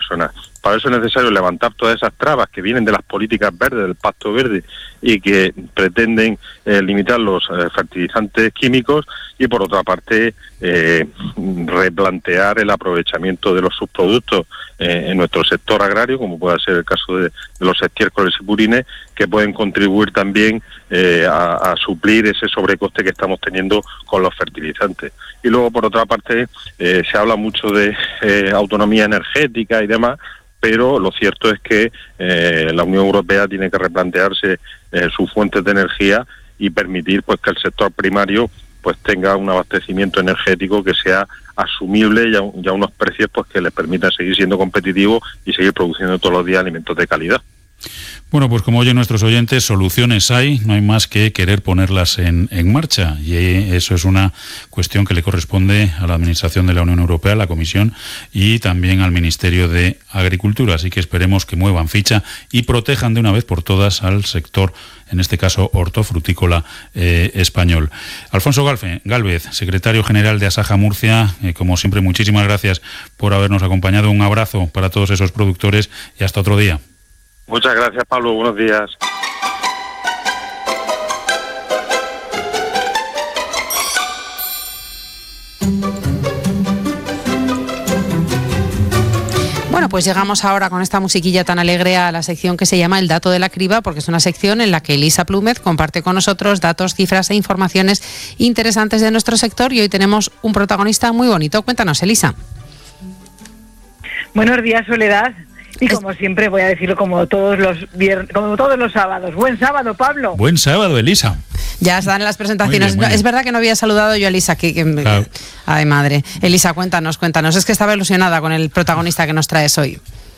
personas. Para eso es necesario levantar todas esas trabas que vienen de las políticas verdes, del Pacto Verde, y que pretenden limitar los fertilizantes químicos, y por otra parte replantear el aprovechamiento de los subproductos en nuestro sector agrario, como pueda ser el caso de los estiércoles y purines, que pueden contribuir también a suplir ese sobrecoste que estamos teniendo con los fertilizantes. Y luego, por otra parte, se habla mucho de autonomía energética y demás, pero lo cierto es que la Unión Europea tiene que replantearse sus fuentes de energía y permitir pues que el sector primario pues tenga un abastecimiento energético que sea asumible y a unos precios pues que les permitan seguir siendo competitivos y seguir produciendo todos los días alimentos de calidad. Bueno, pues como oyen nuestros oyentes, soluciones hay, no hay más que querer ponerlas en marcha, y eso es una cuestión que le corresponde a la Administración de la Unión Europea, a la Comisión y también al Ministerio de Agricultura, así que esperemos que muevan ficha y protejan de una vez por todas al sector, en este caso hortofrutícola español. Alfonso Gálvez, secretario general de Asaja Murcia, como siempre, muchísimas gracias por habernos acompañado, un abrazo para todos esos productores y hasta otro día. Muchas gracias, Pablo. Buenos días. Bueno, pues llegamos ahora con esta musiquilla tan alegre a la sección que se llama El Dato de la Criba, porque es una sección en la que Elisa Plúmez comparte con nosotros datos, cifras e informaciones interesantes de nuestro sector, y hoy tenemos un protagonista muy bonito. Cuéntanos, Elisa. Buenos días, Soledad. Y como siempre voy a decirlo como todos los sábados. Buen sábado, Pablo. Buen sábado, Elisa. Ya están las presentaciones. Muy bien. Es verdad que no había saludado yo a Elisa. Claro. Ay, madre. Elisa, cuéntanos. Es que estaba ilusionada con el protagonista que nos traes hoy.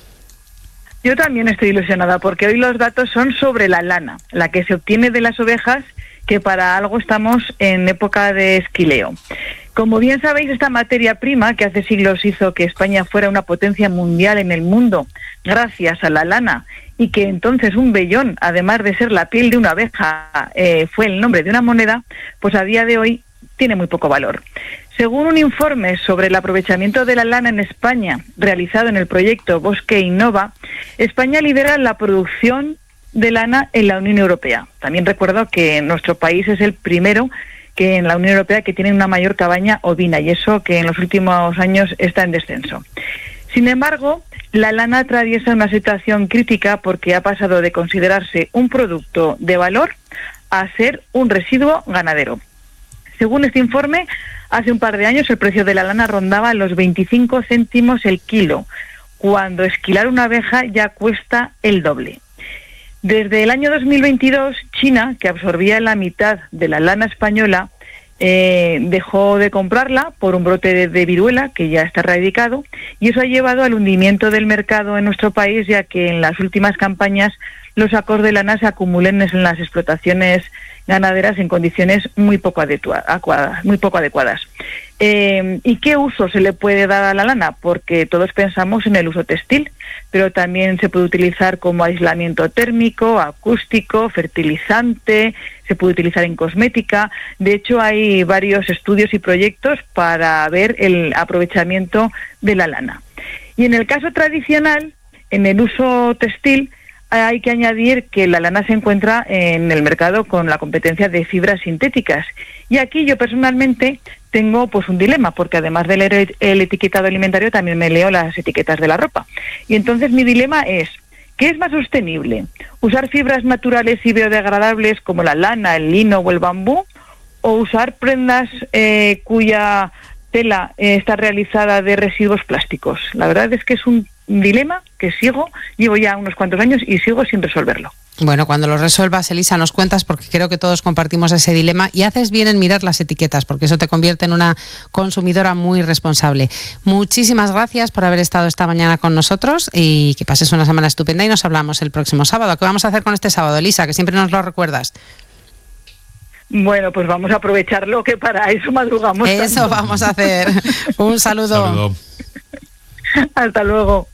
Yo también estoy ilusionada porque hoy los datos son sobre la lana, la que se obtiene de las ovejas, que para algo estamos en época de esquileo. Como bien sabéis, esta materia prima que hace siglos hizo que España fuera una potencia mundial en el mundo gracias a la lana, y que entonces un vellón, además de ser la piel de una abeja, fue el nombre de una moneda, pues a día de hoy tiene muy poco valor. Según un informe sobre el aprovechamiento de la lana en España, realizado en el proyecto Bosque Innova, España lidera la producción de lana en la Unión Europea. También recuerdo que nuestro país es el primero que en la Unión Europea que tiene una mayor cabaña ovina, y eso que en los últimos años está en descenso. Sin embargo, la lana atraviesa una situación crítica porque ha pasado de considerarse un producto de valor a ser un residuo ganadero. Según este informe, hace un par de años el precio de la lana rondaba los 25 céntimos el kilo, cuando esquilar una abeja ya cuesta el doble. Desde el año 2022, China, que absorbía la mitad de la lana española, dejó de comprarla por un brote de viruela que ya está erradicado, y eso ha llevado al hundimiento del mercado en nuestro país, ya que en las últimas campañas los sacos de lana se acumulan en las explotaciones ganaderas en condiciones muy poco adecuadas. ¿Y qué uso se le puede dar a la lana? Porque todos pensamos en el uso textil, pero también se puede utilizar como aislamiento térmico, acústico, fertilizante, se puede utilizar en cosmética. De hecho, hay varios estudios y proyectos para ver el aprovechamiento de la lana. Y en el caso tradicional, en el uso textil, hay que añadir que la lana se encuentra en el mercado con la competencia de fibras sintéticas. Y aquí yo personalmente tengo pues un dilema, porque además de leer el etiquetado alimentario también me leo las etiquetas de la ropa. Y entonces mi dilema es, ¿qué es más sostenible? ¿Usar fibras naturales y biodegradables como la lana, el lino o el bambú? ¿O usar prendas cuya tela está realizada de residuos plásticos? La verdad es que es un dilema que llevo ya unos cuantos años y sigo sin resolverlo. Bueno, cuando lo resuelvas, Elisa, nos cuentas, porque creo que todos compartimos ese dilema, y haces bien en mirar las etiquetas, porque eso te convierte en una consumidora muy responsable. Muchísimas gracias por haber estado esta mañana con nosotros, y que pases una semana estupenda, y nos hablamos el próximo sábado. ¿Qué vamos a hacer con este sábado, Elisa, que siempre nos lo recuerdas? Bueno, pues vamos a aprovecharlo, que para eso madrugamos. Eso tanto. Vamos a hacer. Un saludo. Hasta luego.